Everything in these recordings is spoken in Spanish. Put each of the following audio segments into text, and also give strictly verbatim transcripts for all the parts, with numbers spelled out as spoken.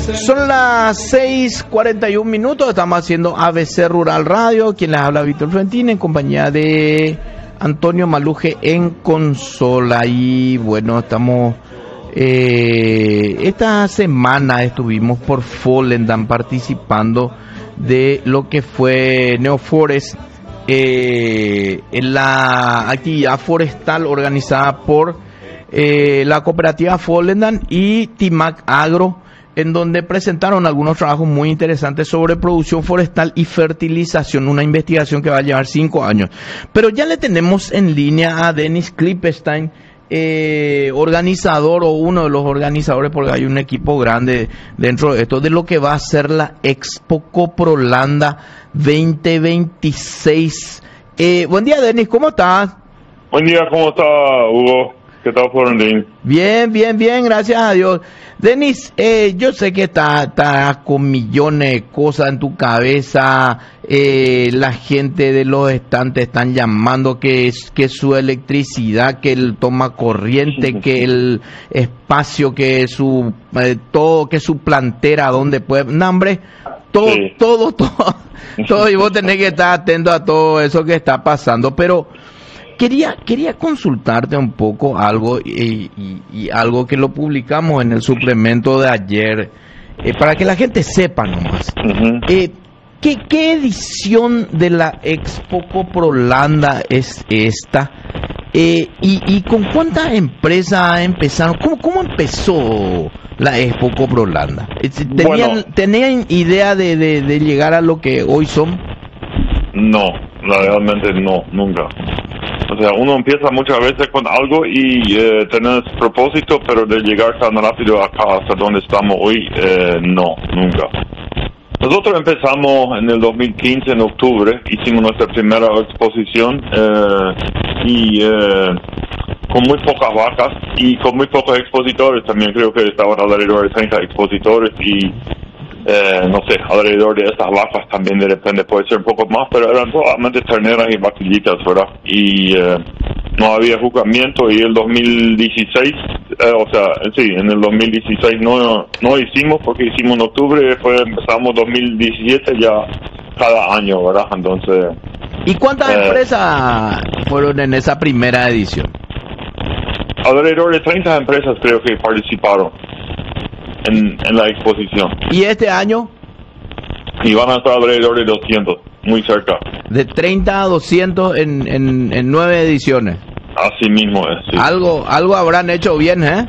Son las seis cuarenta y un minutos, estamos haciendo A B C Rural Radio, quien les habla Víctor Florentín en compañía de Antonio Maluje en consola. Y bueno, estamos eh, esta semana estuvimos por Volendam participando de lo que fue Neoforest, eh, en la actividad forestal organizada por eh, la cooperativa Volendam y Timac Agro, en donde presentaron algunos trabajos muy interesantes sobre producción forestal y fertilización, una investigación que va a llevar cinco años. Pero ya le tenemos en línea a Dennis Klippenstein, eh, organizador o uno de los organizadores, porque hay un equipo grande dentro de esto, de lo que va a ser la Expo Coprolanda veinte veintiséis. Eh, buen día, Dennis, ¿cómo estás? Buen día, ¿cómo está, Hugo? ¿Qué tal, Florentín? Bien, bien, bien, gracias a Dios. Denis, eh, yo sé que estás está con millones de cosas en tu cabeza, eh, la gente de los estantes están llamando que, es, que su electricidad, que el toma corriente, que el espacio, que su eh, todo, que su plantera, donde puede... No, hombre, todo, sí. todo, todo, todo, y vos tenés que estar atento a todo eso que está pasando, pero... Quería, quería consultarte un poco algo y, y, y algo que lo publicamos en el suplemento de ayer, eh, para que la gente sepa nomás. Uh-huh. Eh, ¿qué, ¿Qué edición de la Expo Coprolanda es esta? Eh, y, ¿Y con cuántas empresas empezaron? ¿Cómo, cómo empezó la Expo Coprolanda? ¿Tenían, bueno, ¿tenían idea de, de, de llegar a lo que hoy son? No, realmente no, nunca. O sea, uno empieza muchas veces con algo y eh, tenés propósito, pero de llegar tan rápido acá hasta donde estamos hoy, eh, no, nunca. Nosotros empezamos en el dos mil quince, en octubre, hicimos nuestra primera exposición eh, y eh, con muy pocas vacas y con muy pocos expositores. También creo que estaban alrededor de treinta expositores y Eh, no sé, alrededor de estas vacas también de repente puede ser un poco más, pero eran solamente terneras y vaquillitas, ¿verdad? Y eh, no había juzgamiento y el dos mil dieciséis, eh, o sea, sí, en el dos mil dieciséis no no hicimos porque hicimos en octubre, después empezamos dos mil diecisiete ya cada año, ¿verdad? Entonces... ¿Y cuántas eh, empresas fueron en esa primera edición? Alrededor de treinta empresas creo que participaron En, en la exposición. ¿Y este año? Y van a estar alrededor de doscientos, muy cerca. De treinta a doscientos en, en, en nueve ediciones. Así mismo es, sí. Algo, algo habrán hecho bien, ¿eh?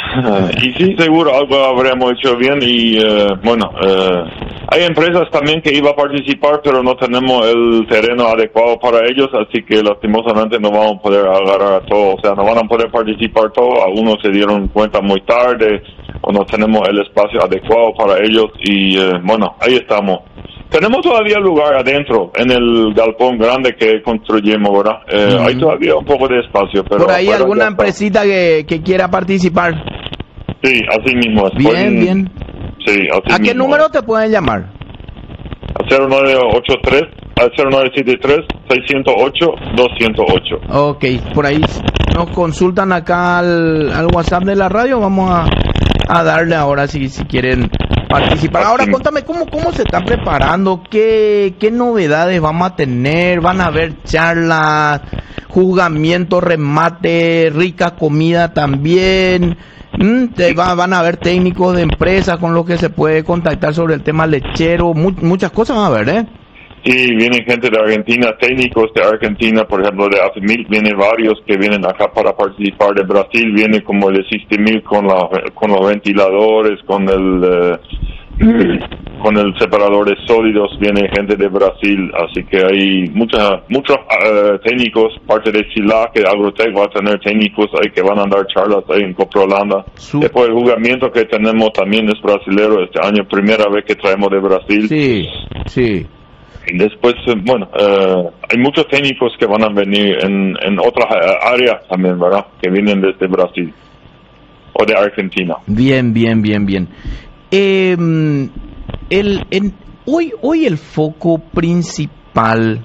Y sí, seguro, algo habremos hecho bien y, eh, bueno, eh, hay empresas también que iban a participar, pero no tenemos el terreno adecuado para ellos, así que lastimosamente no vamos a poder agarrar a todos, o sea, no van a poder participar todos, algunos se dieron cuenta muy tarde, o no tenemos el espacio adecuado para ellos y, eh, bueno, ahí estamos. Tenemos todavía lugar adentro, en el galpón grande que construimos, ¿verdad? Eh, uh-huh. Hay todavía un poco de espacio, pero... ¿Por ahí alguna empresita que, que quiera participar? Sí, así mismo es. Bien, Pueden, bien. Sí, así ¿A qué mismo número es. te pueden llamar? A cero nueve ocho tres, a cero nueve siete tres, seis cero ocho, dos cero ocho. Ok, por ahí nos consultan acá al, al WhatsApp de la radio, vamos a, a darle ahora si, si quieren participar. Ahora contame cómo cómo se están preparando, qué qué novedades vamos a tener, van a haber charlas, juzgamiento, remate, rica comida también. Mm, te va, van a haber técnicos de empresas con los que se puede contactar sobre el tema lechero, mu- muchas cosas van a haber, ¿eh? Sí, vienen gente de Argentina, técnicos de Argentina, por ejemplo, de Afimil, vienen varios que vienen acá para participar. De Brasil viene como el Sistemil con, la, con los ventiladores, con el eh, con el separador de sólidos, viene gente de Brasil, así que hay mucha, muchos uh, técnicos, parte de Chila, que Agrotec va a tener técnicos ahí que van a dar charlas ahí en Coprolanda. Su- Después el juzgamiento que tenemos también es brasilero este año, primera vez que traemos de Brasil. Sí, sí. Y después, bueno, uh, hay muchos técnicos que van a venir en, en otras áreas también, ¿verdad? Que vienen desde Brasil o de Argentina. Bien, bien, bien, bien. Eh, el, en, hoy, hoy el foco principal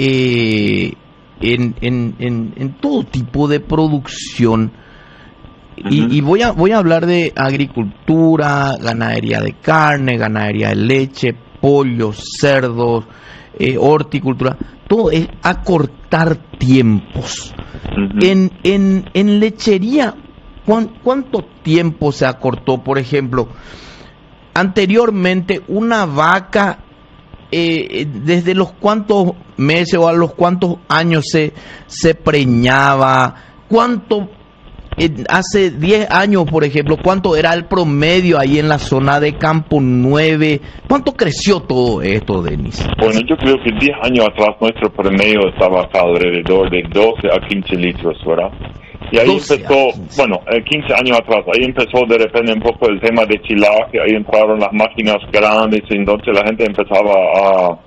eh, en, en, en, en todo tipo de producción y, y voy a voy a hablar de agricultura, ganadería de carne, ganadería de leche, pollos, cerdos, eh, horticultura. Todo es acortar tiempos. Uh-huh. En, en, en lechería, ¿cuán, ¿cuánto tiempo se acortó? Por ejemplo, anteriormente una vaca, eh, desde los cuántos meses o a los cuántos años se, se preñaba, cuánto, eh, hace diez años, por ejemplo, cuánto era el promedio ahí en la zona de Campo nueve, cuánto creció todo esto, Denis. Bueno, yo creo que diez años atrás nuestro promedio estaba acá alrededor de doce a quince litros, ¿verdad? Y ahí empezó, bueno, eh, quince años atrás, ahí empezó de repente un poco el tema de chilaje, ahí entraron las máquinas grandes, y entonces la gente empezaba a,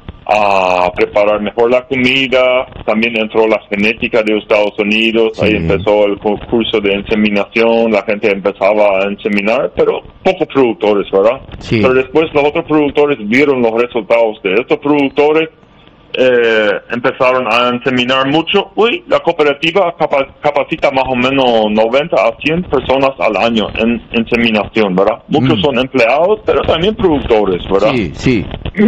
a preparar mejor la comida, también entró la genética de Estados Unidos, sí. Ahí empezó el curso de inseminación, la gente empezaba a inseminar, pero pocos productores, ¿verdad? Sí. Pero después los otros productores vieron los resultados de estos productores, Eh, empezaron a inseminar mucho. Uy, la cooperativa capa- capacita más o menos noventa a cien personas al año en inseminación, ¿verdad? Muchos mm. son empleados, pero también productores, ¿verdad? Sí, sí.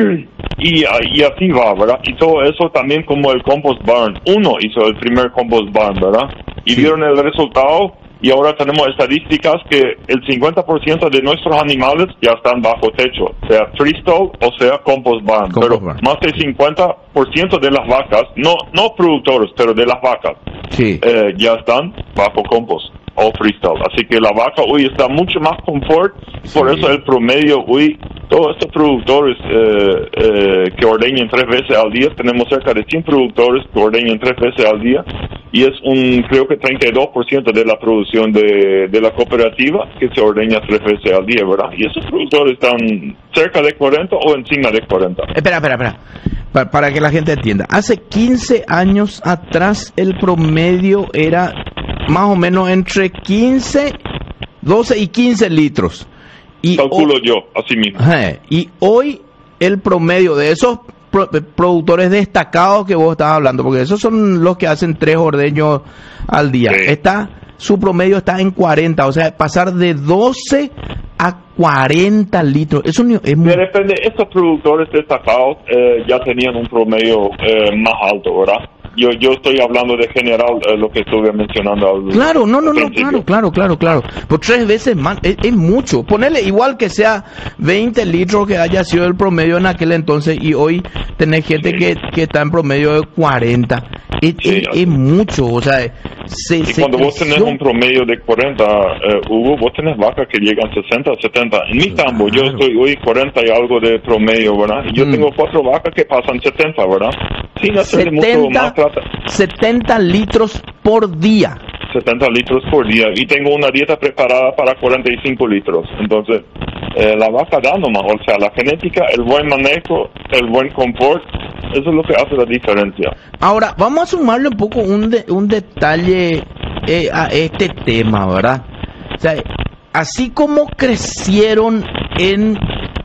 Y, y así va, ¿verdad? Y todo eso también como el compost barn. Uno hizo el primer compost barn, ¿verdad? Y sí. Vieron el resultado. Y ahora tenemos estadísticas que el cincuenta por ciento de nuestros animales ya están bajo techo, sea freestall o sea compost barn. Compost pero barn. Más del cincuenta por ciento de las vacas, no no productores, pero de las vacas, sí. eh, ya están bajo compost o freestall. Así que la vaca hoy está mucho más confort, sí. Por eso el promedio hoy, todos estos productores eh, eh, que ordeñan tres veces al día, tenemos cerca de cien productores que ordeñan tres veces al día, y es un, creo que treinta y dos por ciento de la producción de, de la cooperativa que se ordeña tres veces al día, ¿verdad? Y esos productores están cerca de cuarenta o encima de cuarenta. Espera, espera, espera. Para, para que la gente entienda. Hace quince años atrás el promedio era más o menos entre quince, doce y quince litros. Y calculo hoy, yo, así mismo. Eh, y hoy el promedio de esos pro, productores destacados que vos estabas hablando, porque esos son los que hacen tres ordeños al día, sí. Está, su promedio está en cuarenta, o sea, pasar de doce a cuarenta litros. Eso es muy... Depende, estos productores destacados eh, ya tenían un promedio eh, más alto, ¿verdad? Yo yo estoy hablando de general, eh, lo que estuve mencionando al Claro, no, no, no, claro, claro, claro, claro. Por tres veces más, es, es mucho. Ponerle igual que sea veinte litros que haya sido el promedio en aquel entonces, y hoy tenés gente sí. que, que está en promedio de cuarenta. Es, sí, es, es mucho, o sea, se, y se cuando creció. Vos tenés un promedio de cuarenta, eh, Hugo, vos tenés vacas que llegan sesenta, setenta. En mi claro. tambo, yo estoy hoy cuarenta y algo de promedio, ¿verdad? Y yo mm. tengo cuatro vacas que pasan setenta, ¿verdad? Sin hacerle mucho más plata. setenta litros por día. setenta litros por día. Y tengo una dieta preparada para cuarenta y cinco litros. Entonces, eh, la vaca da nomás. O sea, la genética, el buen manejo, el buen confort, eso es lo que hace la diferencia. Ahora, vamos a sumarle un poco un, de, un detalle eh, a este tema, ¿verdad? O sea, así como crecieron en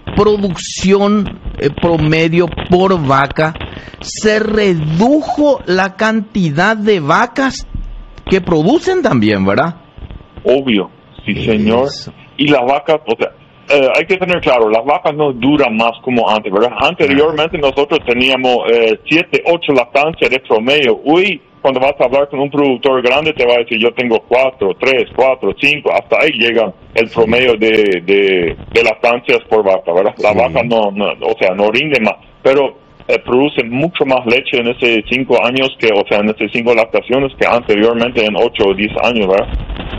producción eh, promedio por vaca, se redujo la cantidad de vacas que producen también, ¿verdad? Obvio, sí, Eso. señor. Y las vacas, o sea, eh, hay que tener claro, las vacas no duran más como antes, ¿verdad? Anteriormente nosotros teníamos eh, siete, ocho lactancias de promedio. Hoy, cuando vas a hablar con un productor grande, te va a decir, yo tengo cuatro, tres, cuatro, cinco, hasta ahí llega el promedio de, de, de lactancias por vaca, ¿verdad? La sí. vaca no, no, o sea, no rinde más, pero eh, produce mucho más leche en esos cinco años que, o sea, en esas cinco lactaciones que anteriormente en ocho o diez años, ¿verdad?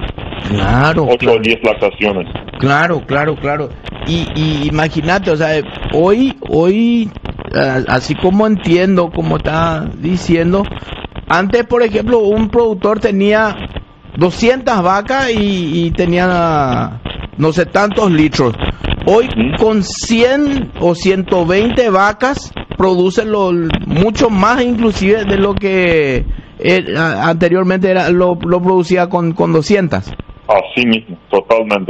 Claro. ocho claro. o diez lactaciones. Claro, claro, claro. Y, y imagínate, o sea, hoy, hoy, uh, así como entiendo, como está diciendo, antes, por ejemplo, un productor tenía doscientas vacas y, y tenía no sé tantos litros. Hoy ¿Mm? con cien o ciento veinte vacas produce lo, mucho más inclusive de lo que era, anteriormente era lo, lo producía con, con doscientas. Así mismo, totalmente.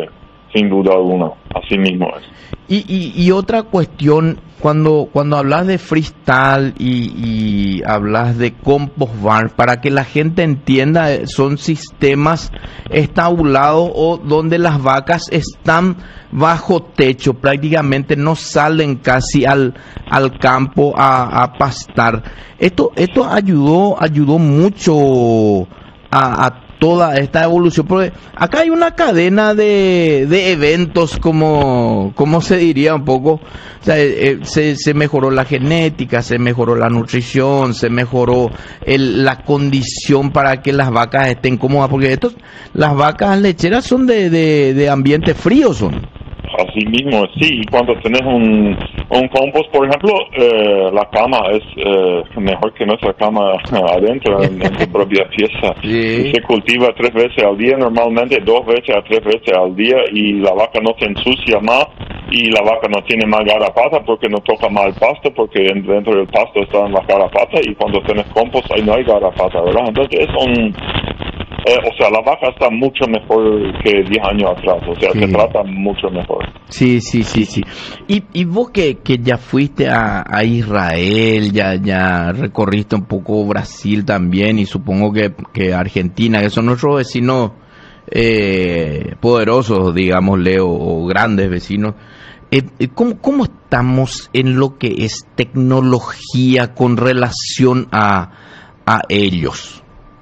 sin duda alguna, así mismo es. Y, y, y otra cuestión, cuando cuando hablas de freestyle y, y hablas de compost barn, para que la gente entienda, son sistemas estabulados o donde las vacas están bajo techo, prácticamente no salen casi al al campo a, a pastar. Esto esto ayudó ayudó mucho a, a toda esta evolución, porque acá hay una cadena de, de eventos, como, como se diría un poco, o sea, eh, se, se mejoró la genética, se mejoró la nutrición, se mejoró el, la condición para que las vacas estén cómodas, porque estos, las vacas lecheras son de, de, de ambiente frío, son. Así mismo, sí, y cuando tenés un, un compost, por ejemplo, eh, la cama es eh, mejor que nuestra cama adentro, en, en tu propia pieza. Sí. Se cultiva tres veces al día, normalmente dos veces a tres veces al día, y la vaca no se ensucia más, y la vaca no tiene más garrapata porque no toca más el pasto, porque dentro del pasto están las garrapatas, y cuando tenés compost ahí no hay garrapata, ¿verdad? Entonces es un... Eh, o sea, la vaca está mucho mejor que diez años atrás, o sea, sí. Se trata mucho mejor. Sí, sí, sí, sí. Y, y vos que, que ya fuiste a, a Israel, ya ya recorriste un poco Brasil también, y supongo que, que Argentina, que son nuestros vecinos eh, poderosos, digámosle, o, o grandes vecinos, eh, ¿cómo, ¿cómo estamos en lo que es tecnología con relación a, a ellos?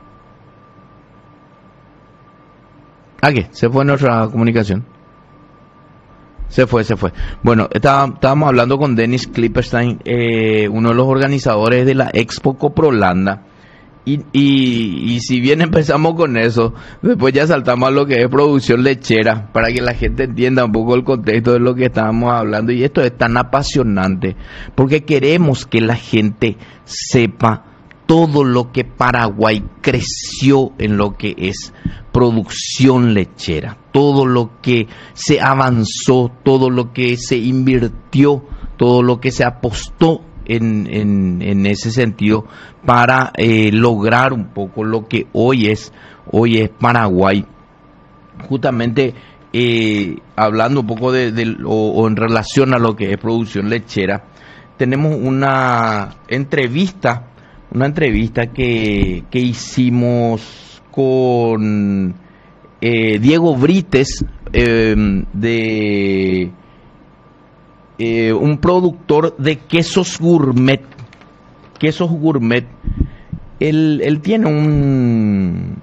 ¿Ah, qué? ¿Se fue nuestra comunicación? Se fue, se fue. Bueno, estaba, estábamos hablando con Dennis Klipperstein, eh, uno de los organizadores de la Expo Coprolanda. Y, y, y si bien empezamos con eso, después ya saltamos a lo que es producción lechera, para que la gente entienda un poco el contexto de lo que estábamos hablando. Y esto es tan apasionante, porque queremos que la gente sepa todo lo que Paraguay creció en lo que es producción lechera, todo lo que se avanzó, todo lo que se invirtió, todo lo que se apostó en, en, en ese sentido para eh, lograr un poco lo que hoy es, hoy es Paraguay. Justamente eh, hablando un poco de, de o, o en relación a lo que es producción lechera, tenemos una entrevista una entrevista que, que hicimos con eh, Diego Brites, eh, de eh, un productor de quesos gourmet, quesos gourmet. Él, él tiene un,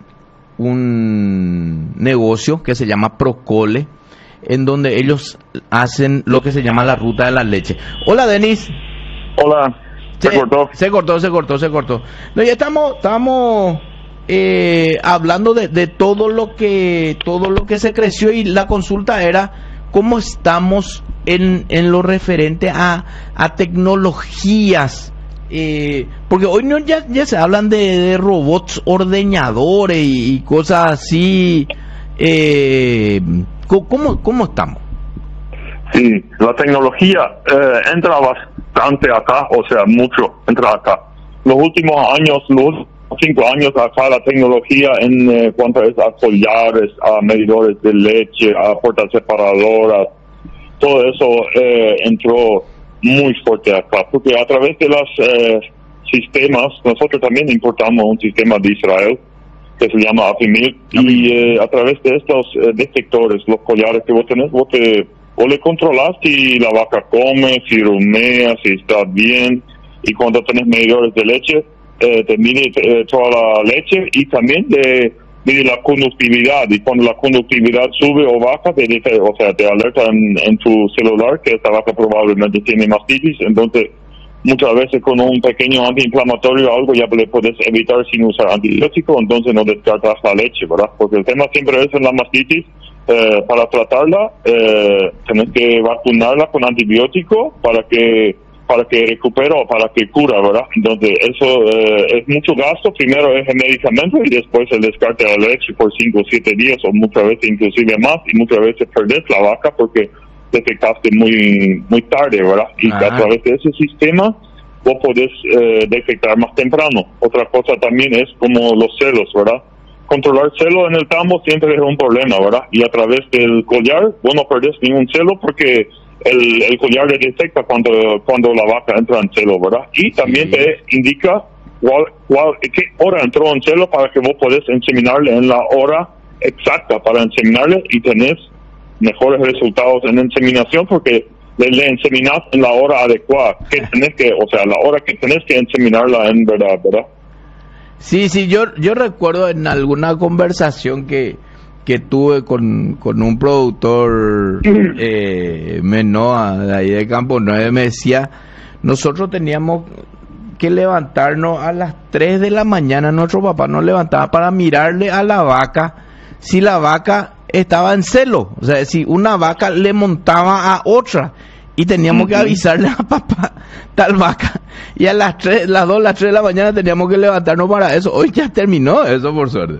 un negocio que se llama Procole, en donde ellos hacen lo que se llama la ruta de la leche. Hola, Denis. Hola. Se, se cortó. Se cortó, se cortó, se cortó. No, ya estamos, estamos eh, hablando de, de todo lo que, todo lo que se creció, y la consulta era cómo estamos en, en lo referente a, a tecnologías, eh, porque hoy no ya, ya se hablan de, de robots ordeñadores y, y cosas así. Eh, ¿cómo, cómo estamos? Sí, la tecnología eh, entra bastante acá, o sea, mucho entra acá. Los últimos años, los cinco años acá, la tecnología en eh, cuanto es a collares, a medidores de leche, a puertas separadoras, todo eso eh, entró muy fuerte acá, porque a través de los eh, sistemas, nosotros también importamos un sistema de Israel que se llama Apimil, y eh, a través de estos eh, detectores, los collares que vos tenés, vos te o le controlas si la vaca come, si rumea, si está bien, y cuando tenés medidores de leche, eh, te mide eh, toda la leche, y también te mide la conductividad, y cuando la conductividad sube o baja, te dice, o sea, te alerta en, en tu celular que esta vaca probablemente tiene mastitis. Entonces muchas veces con un pequeño antiinflamatorio o algo ya le puedes evitar sin usar antibiótico, entonces no descartas la leche, ¿verdad? Porque el tema siempre es en la mastitis. Eh, para tratarla eh, tenés que vacunarla con antibiótico para que para que recupere o para que cura, ¿verdad? Entonces eso eh, es mucho gasto. Primero es el medicamento y después el descarte de la leche por cinco o siete días, o muchas veces inclusive más, y muchas veces perdés la vaca porque detectaste muy muy tarde, ¿verdad? Y ah. a través de ese sistema vos podés eh, detectar más temprano. Otra cosa también es como los celos, ¿verdad? controlar celo en el campo siempre es un problema, ¿verdad? Y a través del collar, vos no perdés ningún celo porque el, el collar le detecta cuando, cuando la vaca entra en celo, ¿verdad? Y también sí. te indica cuál, cuál, qué hora entró en celo para que vos podés inseminarle en la hora exacta para inseminarle y tenés mejores resultados en inseminación porque le, le inseminás en la hora adecuada, que tenés que, o sea, la hora que tenés que inseminarla en verdad, ¿verdad? Sí, sí, yo yo recuerdo en alguna conversación que que tuve con, con un productor eh, Menoa de ahí de Campo nueve, me decía, nosotros teníamos que levantarnos a las tres de la mañana, nuestro papá nos levantaba para mirarle a la vaca si la vaca estaba en celo, o sea, si una vaca le montaba a otra y teníamos uh-huh. que avisarle a papá tal vaca y a las tres, las dos, las tres de la mañana teníamos que levantarnos para eso. Hoy ya terminó eso, por suerte.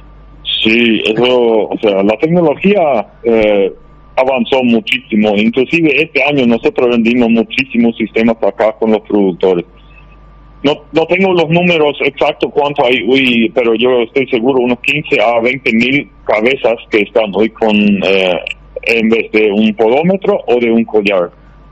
Sí, eso, o sea, la tecnología eh, avanzó muchísimo, inclusive este año nosotros vendimos muchísimos sistemas acá con los productores. No, no tengo los números exactos cuánto hay hoy, pero yo estoy seguro unos quince a veinte mil cabezas que están hoy con, eh, en vez de un podómetro o de un collar.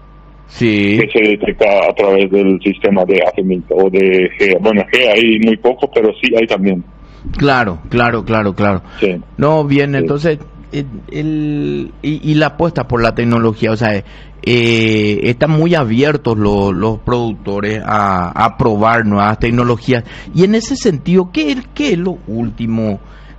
Sí. Que se detecta a través del sistema de A F M I T o de G. Bueno, G hay muy poco, pero sí hay también. Claro, claro, claro, claro. Sí. No, bien, sí. entonces, el, el y, y la apuesta por la tecnología, o sea, eh, están muy abiertos los, los productores a, a probar nuevas tecnologías. Y en ese sentido, ¿qué, qué es lo último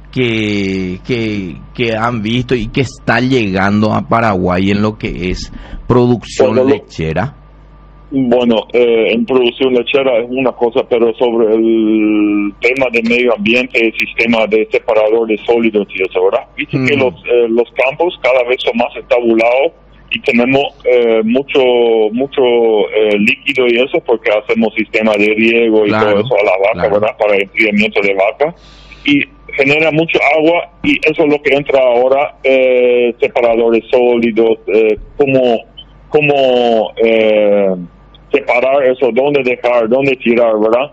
que, que, que han visto y que está llegando a Paraguay en lo que es producción bueno, lechera? Bueno, eh, en producción lechera es una cosa, pero sobre el tema de medio ambiente, el sistema de separador de sólidos y eso, ¿verdad? Viste mm. que los, eh, los campos cada vez son más estabulados y tenemos eh, mucho mucho eh, líquido y eso porque hacemos sistema de riego y claro, todo eso a la vaca, claro. ¿verdad? Para el enfriamiento de vaca. Y genera mucho agua y eso es lo que entra ahora, eh, separadores sólidos, eh, como, como eh, separar eso, dónde dejar, dónde tirar, ¿verdad?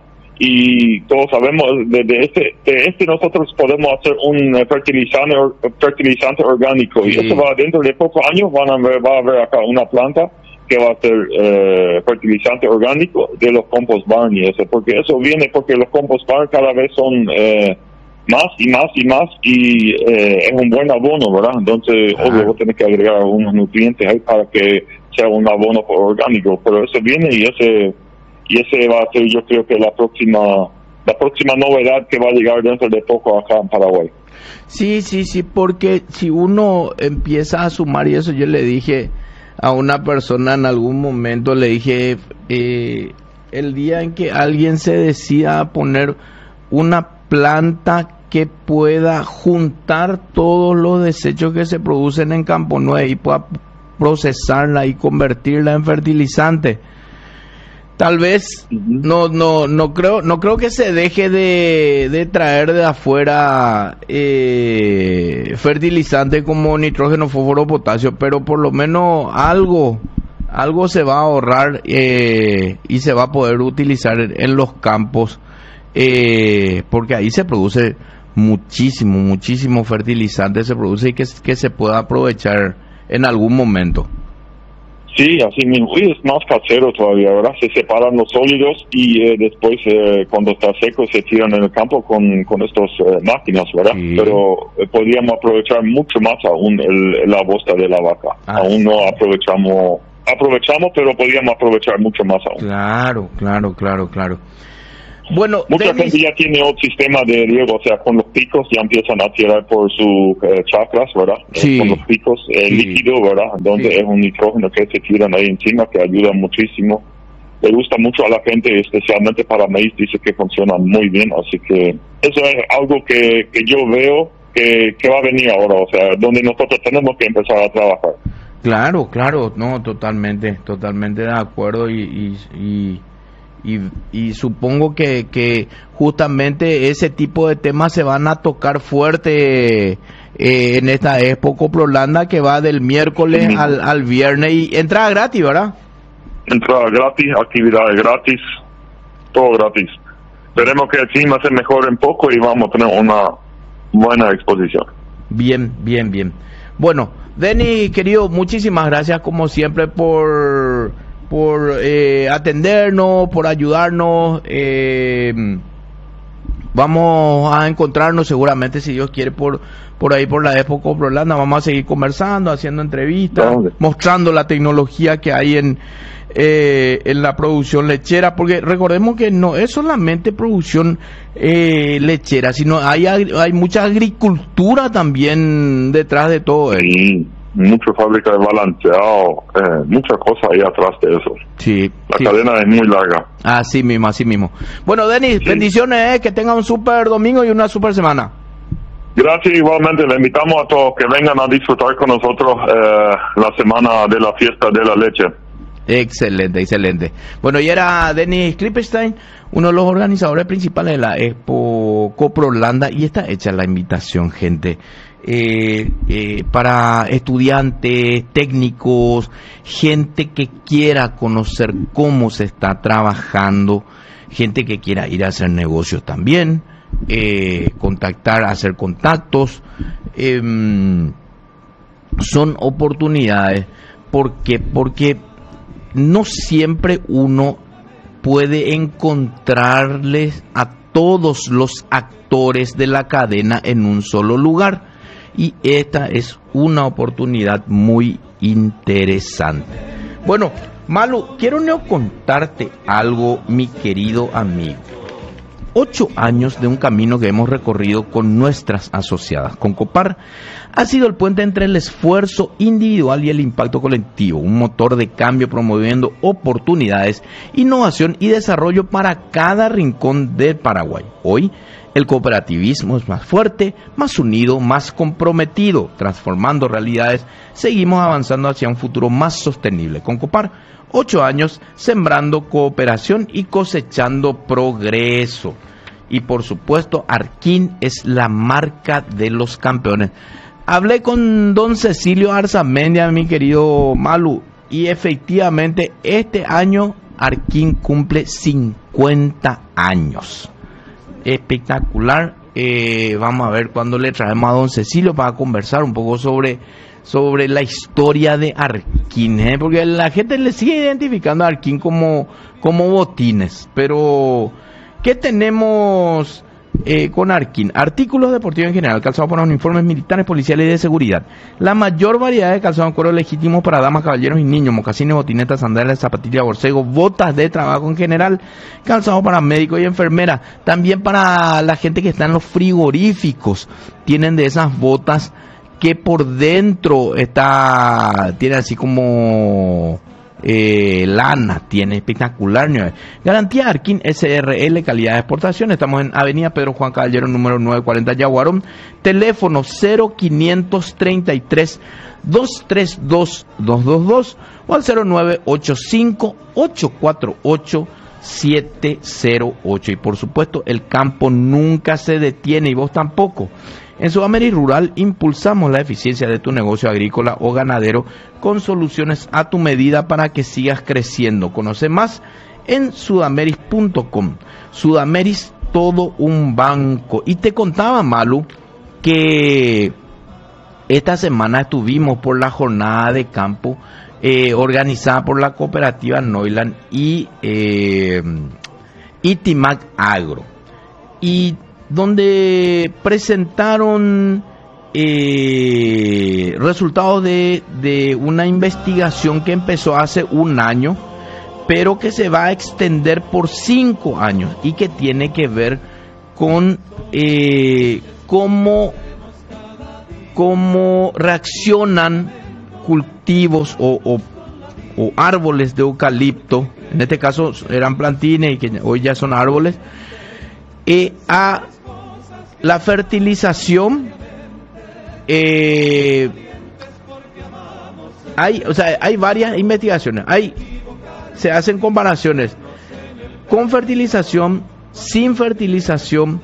Y todos sabemos, de, de este de este nosotros podemos hacer un fertilizante fertilizante orgánico sí. y eso va dentro de pocos años, van a ver, va a haber acá una planta que va a ser eh, fertilizante orgánico de los compost barn y eso, porque eso viene porque los compost barn cada vez son eh, más y más y más y eh, es un buen abono, ¿verdad? Entonces, ah. obvio, vos tenés que agregar algunos nutrientes ahí para que sea un abono orgánico, pero eso viene y ese y ese va a ser, yo creo que la próxima la próxima novedad que va a llegar dentro de poco acá en Paraguay. Sí, sí, sí, porque si uno empieza a sumar, y eso yo le dije a una persona en algún momento, le dije, eh, el día en que alguien se decida a poner una planta que pueda juntar todos los desechos que se producen en Campo Nuevo y pueda procesarla y convertirla en fertilizante, tal vez no no no creo no creo que se deje de, de traer de afuera eh, fertilizante como nitrógeno, fósforo, potasio, pero por lo menos algo algo se va a ahorrar eh, y se va a poder utilizar en los campos, eh, porque ahí se produce muchísimo muchísimo fertilizante, se produce y que, que se pueda aprovechar en algún momento. Sí, así mismo. Y es más casero todavía, ¿verdad? Se separan los sólidos y eh, después, eh, cuando está seco, se tiran en el campo con, con estas eh, máquinas, ¿verdad? Sí. Pero eh, podríamos aprovechar mucho más aún el, la bosta de la vaca. Ah, aún no aprovechamos, aprovechamos, pero podríamos aprovechar mucho más aún. Claro, claro, claro, claro. Bueno, mucha Dennis... gente ya tiene otro sistema de riego, o sea, con los picos ya empiezan a tirar por sus eh, chakras, ¿verdad? Sí. Eh, con los picos eh, sí. líquido, ¿verdad? Donde sí. es un nitrógeno que se tiran ahí encima, que ayuda muchísimo. Le gusta mucho a la gente, especialmente para maíz, dice que funciona muy bien, así que eso es algo que, que yo veo que, que va a venir ahora, o sea, donde nosotros tenemos que empezar a trabajar. Claro, claro, no, totalmente, totalmente de acuerdo y... y, y... Y, y supongo que, que justamente ese tipo de temas se van a tocar fuerte eh, en esta Expo Coprolanda, que va del miércoles sí, al, al viernes, y entrada gratis, ¿verdad? Entrada gratis, actividades gratis, todo gratis. Esperemos que el clima se mejore un poco y vamos a tener una buena exposición. Bien, bien, bien. Bueno, Denis, querido, muchísimas gracias como siempre por, por eh, atendernos, por ayudarnos. Eh, vamos a encontrarnos seguramente, si Dios quiere, por por ahí por la Expo Coprolanda. Vamos a seguir conversando, haciendo entrevistas, ¿dónde? Mostrando la tecnología que hay en eh, en la producción lechera, porque recordemos que no es solamente producción eh, lechera, sino hay hay mucha agricultura también detrás de todo esto. Sí, mucha fábrica de balanceado, eh, muchas cosas ahí atrás de eso. Sí, la sí. cadena es muy larga. Así mismo, así mismo. Bueno, Denis, sí. bendiciones, eh, que tengan un super domingo y una super semana. Gracias, igualmente. Le invitamos a todos que vengan a disfrutar con nosotros eh, la semana de la fiesta de la leche. Excelente, excelente. Bueno, y era Denis Klippenstein, uno de los organizadores principales de la Expo Coprolanda, y está hecha la invitación, gente, eh, eh, para estudiantes, técnicos, gente que quiera conocer cómo se está trabajando, gente que quiera ir a hacer negocios también, eh, contactar, hacer contactos, eh, son oportunidades. ¿Por qué? Porque no siempre uno puede encontrarles a todos los actores de la cadena en un solo lugar, y esta es una oportunidad muy interesante. Bueno, Malu, quiero no contarte algo, mi querido amigo. Ocho años de un camino que hemos recorrido con nuestras asociadas. Concopar ha sido el puente entre el esfuerzo individual y el impacto colectivo, un motor de cambio promoviendo oportunidades, innovación y desarrollo para cada rincón del Paraguay. Hoy, el cooperativismo es más fuerte, más unido, más comprometido, transformando realidades. Seguimos avanzando hacia un futuro más sostenible. Concopar, ocho años sembrando cooperación y cosechando progreso. Y por supuesto, Arquín es la marca de los campeones. Hablé con don Cecilio Arzamendia, mi querido Malu, y efectivamente este año Arquín cumple cincuenta años. Espectacular. Eh, vamos a ver cuándo le traemos a don Cecilio para conversar un poco sobre sobre la historia de Arquín, ¿eh? Porque la gente le sigue identificando a Arquín como, como botines. Pero, ¿qué tenemos eh, con Arquín? Artículos deportivos en general, calzado para uniformes militares, policiales y de seguridad. La mayor variedad de calzado en cuero legítimo para damas, caballeros y niños, mocasines, botinetas, sandalias, zapatillas, borcegos, botas de trabajo en general, calzado para médicos y enfermeras. También para la gente que está en los frigoríficos, tienen de esas botas que por dentro está, tiene así como eh, lana, tiene espectacular. Garantía Arquín S R L, calidad de exportación. Estamos en Avenida Pedro Juan Caballero, número novecientos cuarenta, Yaguarón. Teléfono cero quinientos treinta y tres, doscientos treinta y dos, doscientos veintidós o al cero nueve ocho cinco, ocho cuatro ocho, siete cero ocho. Y por supuesto, el campo nunca se detiene y vos tampoco. En Sudameris Rural impulsamos la eficiencia de tu negocio agrícola o ganadero con soluciones a tu medida para que sigas creciendo. Conoce más en sudameris punto com. Sudameris, todo un banco. Y te contaba, Malu, que esta semana estuvimos por la jornada de campo eh, organizada por la cooperativa Noiland y eh, Itimac Agro. Y donde presentaron eh, resultados de, de una investigación que empezó hace un año, pero que se va a extender por cinco años y que tiene que ver con eh, cómo, cómo reaccionan cultivos o, o, o árboles de eucalipto, en este caso eran plantines y que hoy ya son árboles, eh, a la fertilización. eh, hay, o sea, hay varias investigaciones, hay, se hacen comparaciones con fertilización, sin fertilización,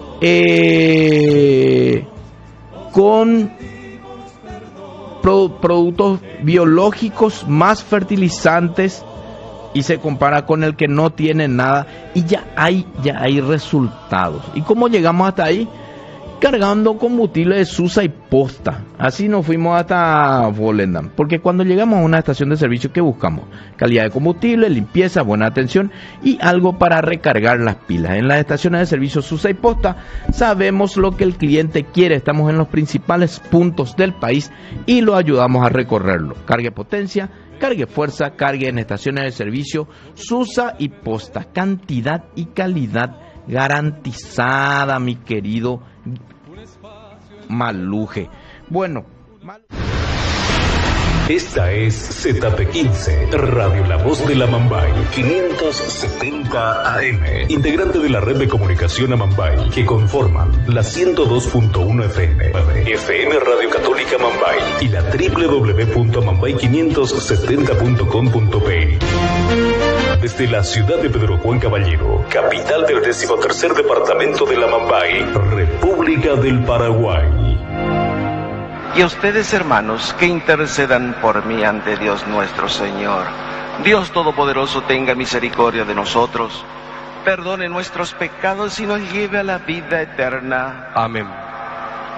eh, con pro, productos biológicos más fertilizantes, y se compara con el que no tiene nada, y ya hay ya hay resultados. ¿Y cómo llegamos hasta ahí? cargando combustible de Susa y Posta. Así nos fuimos hasta Volendam, porque cuando llegamos a una estación de servicio, ¿qué buscamos? Calidad de combustible, limpieza, buena atención y algo para recargar las pilas. En las estaciones de servicio Susa y Posta sabemos lo que el cliente quiere, estamos en los principales puntos del país y lo ayudamos a recorrerlo. Cargue potencia, cargue fuerza, cargue en estaciones de servicio Susa y Posta. Cantidad y calidad garantizada, mi querido Maluje. Bueno, mal... Esta es Z P quince, Radio La Voz de la Amambay, quinientos setenta A M, integrante de la red de comunicación Amambay, que conforman la ciento dos punto uno F M, F M Radio Católica Amambay y la doble u doble u doble u punto amambay quinientos setenta punto com punto pe. Desde la ciudad de Pedro Juan Caballero, capital del decimotercer departamento de la Amambay, República del Paraguay. Y a ustedes, hermanos, que intercedan por mí ante Dios nuestro Señor. Dios Todopoderoso tenga misericordia de nosotros, perdone nuestros pecados y nos lleve a la vida eterna. Amén.